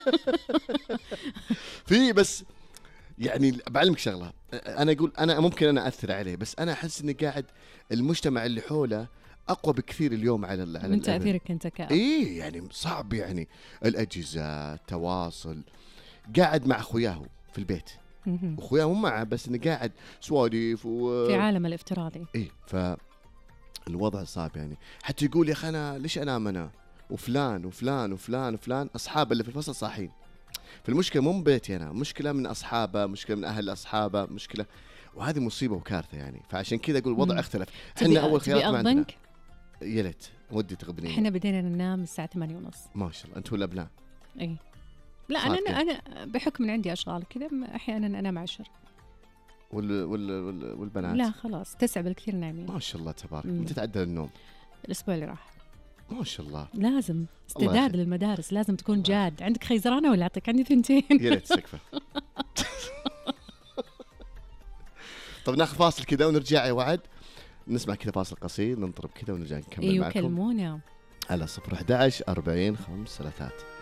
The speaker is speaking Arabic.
في بس يعني بعلمك شغله، انا اقول انا ممكن انا اثر عليه، بس انا احس اني قاعد المجتمع اللي حوله اقوى بكثير اليوم على على من الابن. تأثيرك أنت كأب. ايه يعني صعب، يعني الاجهزه، التواصل، قاعد مع اخوياه في البيت، مهم. واخوياه مو معه، بس انه قاعد سواليف في عالم الافتراضي. ايه فالوضع صعب يعني. حتى يقول يا اخي انا ليش انام انا وفلان وفلان وفلان وفلان اصحابه اللي في الفصل صاحيين. فالمشكله مو من بيتي انا، مشكله من اصحابه، مشكله من اهل اصحابه، مشكله، وهذه مصيبه وكارثه يعني. فعشان كذا اقول الوضع مم. اختلف. تبي احنا اول خيارات ما عندنا. أغبنك؟ يا ليت ودي تغبنيني. احنا بدينا ننام الساعة 8:30. ما شاء الله انتوا الابناء. اي لا صار انا بحكم من عندي اشغال كذا احيانا انام 10. والبنات لا خلاص 9 بالكثير نايمين. ما شاء الله تبارك. مم. متى تعدل النوم؟ الاسبوع اللي راح. ما شاء الله. لازم الله استعداد يخليك. للمدارس، لازم تكون الله جاد. عندك خيزرانة ولا اعطيك؟ عندي 2. يا ليت سقفه. طب ناخذ فاصل كذا ونرجع يا وعد، نسمع كذا فاصل قصير، ننطرب كذا ونرجع نكمل ايوه معكم كلمونا على 011 40 5 3.